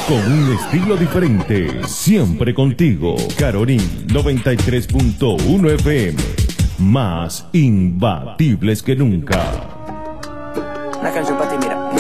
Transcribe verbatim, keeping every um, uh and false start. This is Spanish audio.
con un estilo diferente, siempre contigo. Caroní noventa y tres punto uno F M, más imbatibles que nunca. Una canción para ti, mira.